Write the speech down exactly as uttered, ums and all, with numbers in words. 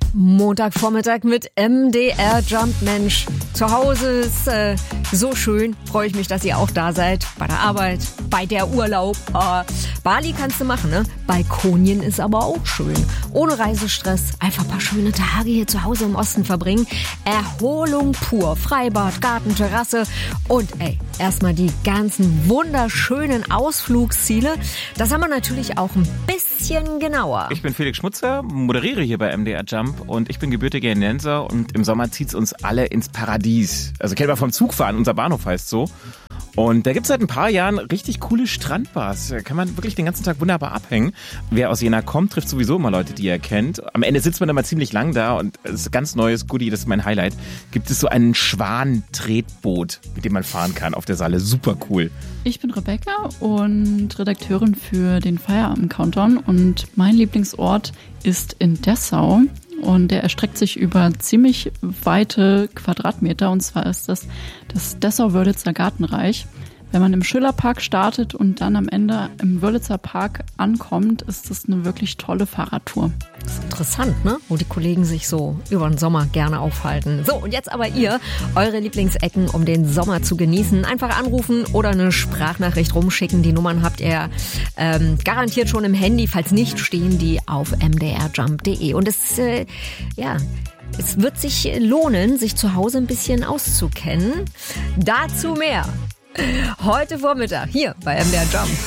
Montagvormittag mit M D R Jump. Mensch, zu Hause ist äh, so schön. Freue ich mich, dass ihr auch da seid. Bei der Arbeit, bei der Urlaub. Äh, Bali kannst du machen, ne? Balkonien ist aber auch schön. Ohne Reisestress. Einfach ein paar schöne Tage hier zu Hause im Osten verbringen. Erholung pur. Freibad, Garten, Terrasse. Und ey, erstmal die ganzen wunderschönen Ausflugsziele. Das haben wir natürlich auch ein bisschen genauer. Ich bin Felix Schmutzer, moderiere hier bei M D R Jump. Und ich bin gebürtiger Nenser und im Sommer zieht's uns alle ins Paradies. Also kennt man vom Zugfahren, unser Bahnhof heißt so. Und da gibt's seit ein paar Jahren richtig coole Strandbars. Da kann man wirklich den ganzen Tag wunderbar abhängen. Wer aus Jena kommt, trifft sowieso immer Leute, die er kennt. Am Ende sitzt man da mal ziemlich lang da und es ist ein ganz neues Goodie, das ist mein Highlight. Gibt es so ein Schwan-Tretboot, mit dem man fahren kann auf der Saale. Super cool. Ich bin Rebecca und Redakteurin für den Feierabend-Countdown und mein Lieblingsort ist in Dessau. Und der erstreckt sich über ziemlich weite Quadratmeter. Und zwar ist das das Dessau-Wörlitzer Gartenreich. Wenn man im Schillerpark startet und dann am Ende im Wörlitzer Park ankommt, ist das eine wirklich tolle Fahrradtour. Das ist interessant, ne? Wo die Kollegen sich so über den Sommer gerne aufhalten. So, und jetzt aber ihr, eure Lieblingsecken, um den Sommer zu genießen. Einfach anrufen oder eine Sprachnachricht rumschicken. Die Nummern habt ihr ähm, garantiert schon im Handy. Falls nicht, stehen die auf m d r jump punkt d e. Und es, äh, ja... Es wird sich lohnen, sich zu Hause ein bisschen auszukennen. Dazu mehr heute Vormittag hier bei M D R Jump.